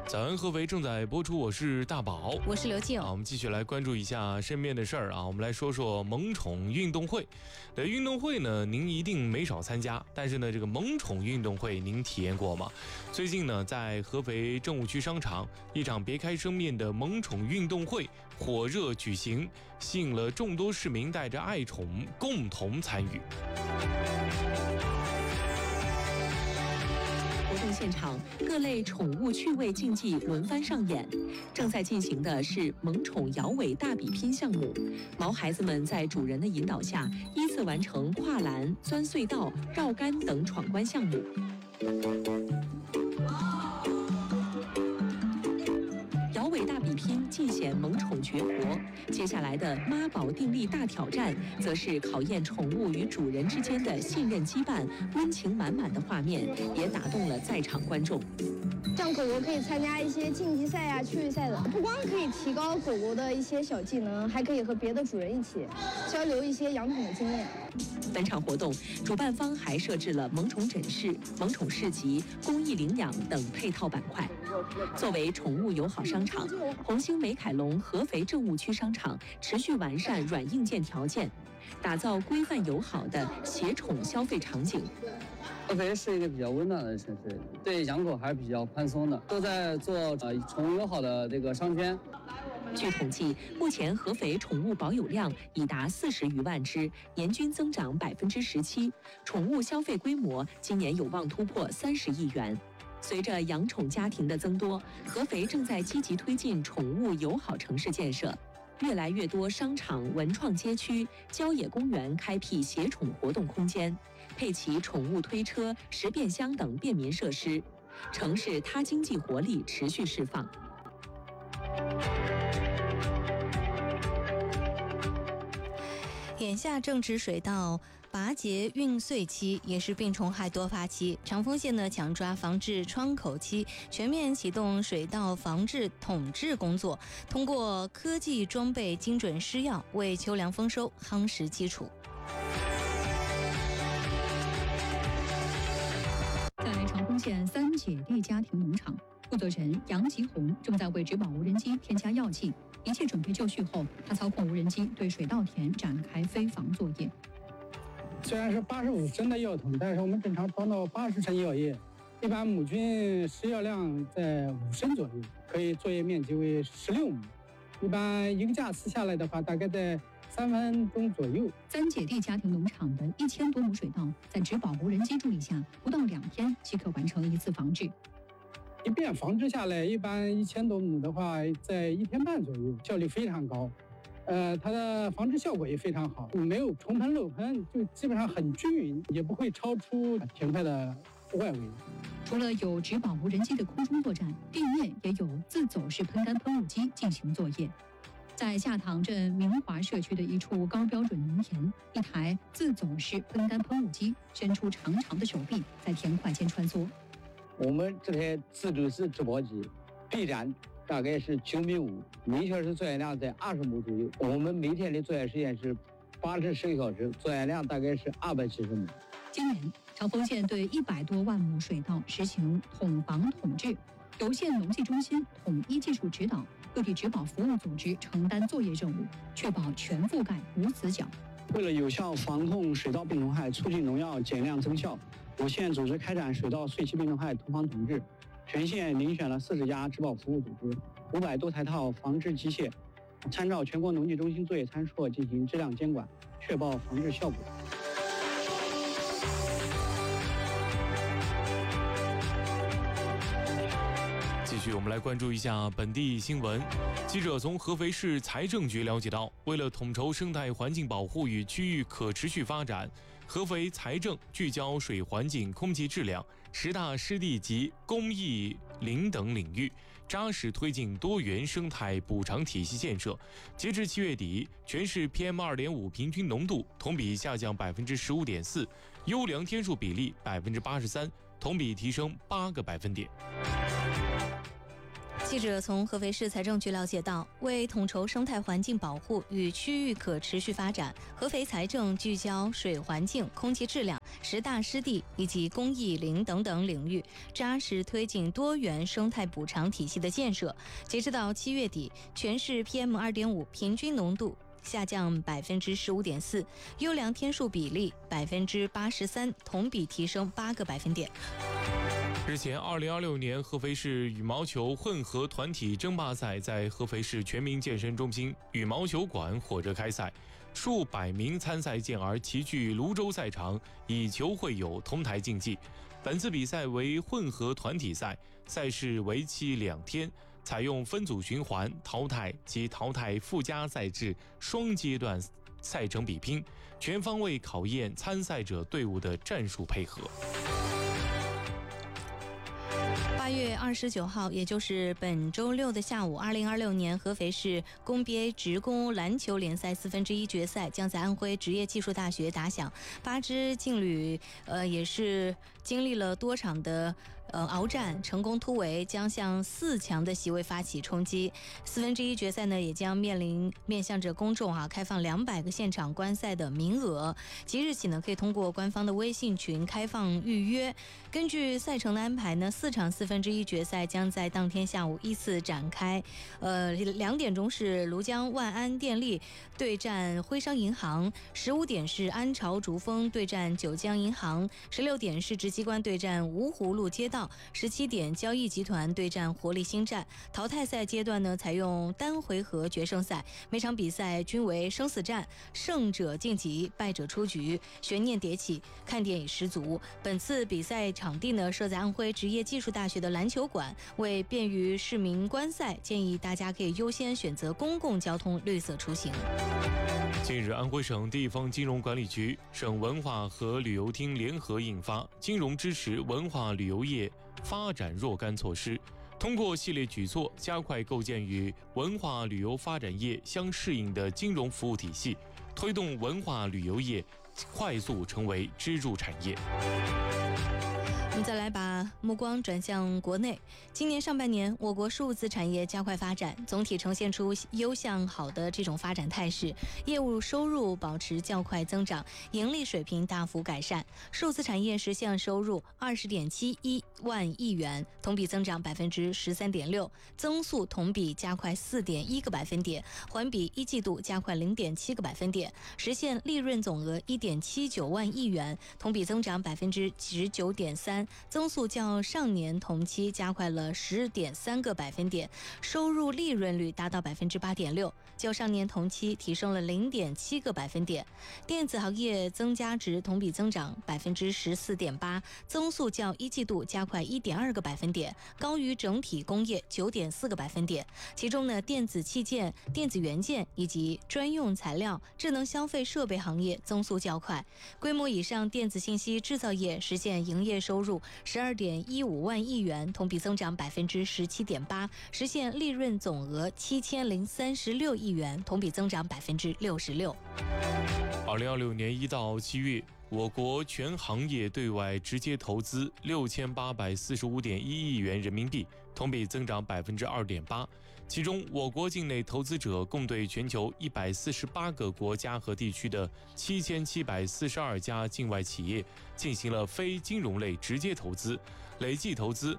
早安合肥正在播出，我是大宝， 我是刘静。 我们继续来关注一下身边的事儿啊。我们来说说萌宠运动会。运动会呢，您一定没少参加，但是呢，这个萌宠运动会您体验过吗？最近呢，在合肥政务区商场，一场别开生面的萌宠运动会火热举行，吸引了众多市民带着爱宠共同参与。 活动现场，各类宠物趣味竞技轮番上演。正在进行的是萌宠摇尾大比拼项目，毛孩子们在主人的引导下，依次完成跨栏、钻隧道、绕杆等闯关项目。摇尾大比拼尽显萌宠绝活，接下来的妈宝定力大挑战，则是考验宠物与主人之间的信任羁绊，温情满满的画面也打动了在场观众。 像狗狗可以参加一些竞技赛啊、趣味赛的，不光可以提高狗狗的一些小技能，还可以和别的主人一起交流一些养宠的经验。 本场活动，主办方还设置了萌宠诊室、萌宠市集、公益领养等配套板块。作为宠物友好商场，红星美凯龙合肥政务区商场持续完善软硬件条件，打造规范友好的携宠消费场景。 合肥是一个比较温暖的城市，对养狗还是比较宽松的，都在做宠物友好的这个商圈。 据统计，目前合肥宠物保有量已达40余万只，年均增长17%，宠物消费规模今年有望突破30亿元。随着养宠家庭的增多，合肥正在积极推进宠物友好城市建设。越来越多商场、文创街区、郊野公园开辟携宠活动空间，配齐宠物推车、食便箱等便民设施，城市它经济活力持续释放。 眼下正值水稻拔节运穗期，也是病虫害多发期。长丰县呢强抓防治窗口期，全面启动水稻防治统治工作，通过科技装备精准施药，为秋粮丰收夯实基础。 在长丰县三姐弟家庭农场，负责人杨吉红正在为植保无人机添加药剂。一切准备就绪后，他操控无人机对水稻田展开飞防作业。 虽然是85升的药桶，但是我们正常装到80升药液，一般亩均施药量在5升左右，可以作业面积为16亩。一般一个架次下来的话，大概在3分钟左右。 三姐弟家庭农场的1000多亩水稻，在植保无人机助力下，不到2天即可完成一次防治。 一遍防治下来，一般1000多亩的话，在1天半左右，效率非常高。它的防治效果也非常好，没有虫喷漏喷，就基本上很均匀，也不会超出田块的外围。 除了有植保无人机的空中作战，地面也有自走式喷干喷雾机进行作业。在下塘镇明华社区的一处高标准农田，一台自走式喷干喷雾机伸出长长的手臂，在田块间穿梭。 我们这台自走式植保机臂展大概是9.5米，每小时作业量在20亩左右。我们每天的作业时间是8至10个小时，作业量大概是270亩。 今年，长丰县对100多万亩水稻实行统防统治，由县农技中心统一技术指导，各地植保服务组织承担作业任务，确保全覆盖无死角。 为了有效防控水稻病虫害，促进农药减量增效，我县组织开展水稻穗期病虫害统防统治，全县遴选了40家植保服务组织，500多台套防治机械，参照全国农技中心作业参数进行质量监管，确保防治效果。 继续，我们来关注一下本地新闻。记者从合肥市财政局了解到，为了统筹生态环境保护与区域可持续发展，合肥财政聚焦水环境、空气质量10大湿地及公益林等领域，扎实推进多元生态补偿体系建设。截至7月底，全市 PM2.5 平均浓度同比下降15.4%，优良天数比例83%，同比提升8个百分点。 记者从合肥市财政局了解到，为统筹生态环境保护与区域可持续发展，合肥财政聚焦水环境、空气质量 10大湿地以及公益林等等领域，扎实推进多元生态补偿体系的建设。截止到7月底，全市 PM2.5 平均浓度下降15.4%，优良天数比例83%，同比提升8个百分点。 日前，2026年合肥市羽毛球混合团体争霸赛在合肥市全民健身中心羽毛球馆火热开赛，数百名参赛健儿齐聚泸州赛场，以球会友，同台竞技。本次比赛为混合团体赛，赛事为期2天，采用分组循环、淘汰及淘汰附加赛制双阶段赛程比拼，全方位考验参赛者队伍的战术配合。 8月29号，也就是本周六的下午，2026年合肥市工别职工篮球联赛1/4决赛将在安徽职业技术大学打响。8支劲旅也是经历了多场的鏖战，成功突围，将向4强的席位发起冲击。1/4决赛呢，也将面向着公众开放200个现场观赛的名额。即日起呢，可以通过官方的微信群开放预约。根据赛程的安排呢，4场1/4决赛将在当天下午依次展开。2点钟是庐江万安电力对战徽商银行，15点是安巢竹峰对战九江银行，16点市直机关对战芜湖路街道，17点交易集团对战活力新站。淘汰赛阶段呢，采用单回合决胜赛，每场比赛均为生死战，胜者晋级，败者出局，悬念迭起，看点也十足。本次比赛场地呢设在安徽职业技术大学的篮球馆，为便于市民观赛，建议大家可以优先选择公共交通绿色出行。 近日，安徽省地方金融管理局、省文化和旅游厅联合印发《金融支持文化旅游业发展若干措施》，通过系列举措，加快构建与文化旅游发展业相适应的金融服务体系，推动文化旅游业快速成为支柱产业。 我们再来把目光转向国内。今年上半年，我国数字产业加快发展，总体呈现出优向好的这种发展态势，业务收入保持较快增长，盈利水平大幅改善。数字产业实现收入20.71万亿元，同比增长13.6%，增速同比加快4.1个百分点，环比一季度加快0.7个百分点，实现利润总额1.79万亿元，同比增长19.3%。增速较上年同期加快了10.3个百分点，收入利润率达到8.6%，较上年同期提升了0.7个百分点。电子行业增加值同比增长14.8%，增速较一季度加快1.2个百分点，高于整体工业9.4个百分点。其中呢，电子器件、电子元件以及专用材料、智能消费设备行业增速较快。规模以上电子信息制造业实现营业收入12.15万亿元，同比增长17.8%，实现利润总额7036亿元，同比增长66%。 2026年1到7月，我国全行业对外直接投资6845.1亿元人民币，同比增长2.8%。其中，我国境内投资者共对全球148个国家和地区的7742家境外企业进行了非金融类直接投资，累计投资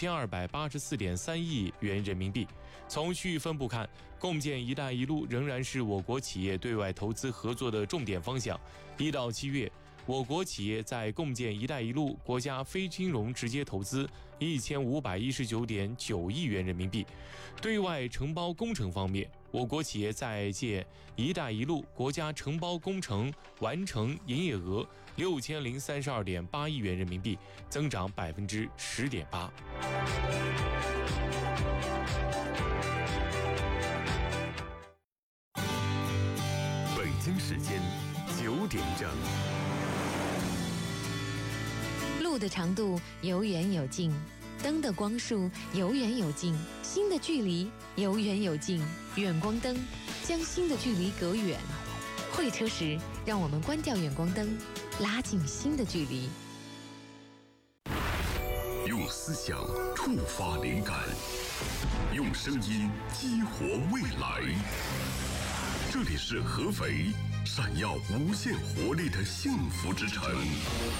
5284.3亿元人民币。从区域分布看，共建“一带一路”仍然是我国企业对外投资合作的重点方向。1到7月，我国企业在共建“一带一路”国家非金融直接投资1519.9亿元人民币。对外承包工程方面，我国企业在建“一带一路”国家承包工程完成营业额6032.8亿元人民币，增长10.8%。 北京时间9点整。 路的长度有远有近，灯的光束有远有近，心的距离有远有近。远光灯将心的距离隔远。会车时，让我们关掉远光灯，拉近心的距离。 用思想触发灵感，用声音激活未来。这里是合肥，闪耀无限活力的幸福之城。